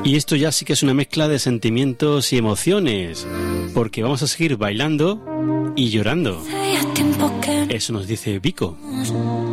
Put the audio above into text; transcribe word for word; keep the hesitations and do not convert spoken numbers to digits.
Y esto ya sí que es una mezcla de sentimientos y emociones, porque vamos a seguir bailando y llorando. Eso nos dice Vico.